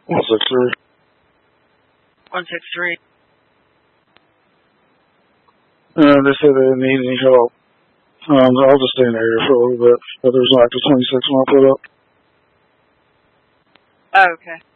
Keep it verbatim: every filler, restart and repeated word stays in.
one six three. one six three. Uh, they say they didn't need any help. Um, I'll just stay in the area for a little bit. But there's an active twenty-six when I put up. Oh, okay.